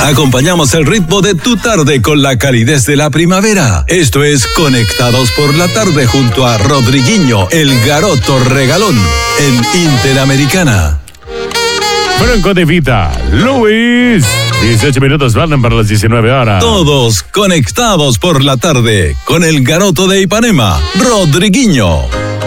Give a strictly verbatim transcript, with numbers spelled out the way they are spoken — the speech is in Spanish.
Acompañamos el ritmo de tu tarde con la calidez de la primavera. Esto es Conectados por la Tarde junto a Rodriguinho, el Garoto Regalón, en Interamericana. Franco de Vita, Luis. dieciocho minutos faltan para las diecinueve horas. Todos conectados por la tarde con el Garoto de Ipanema, Rodriguinho.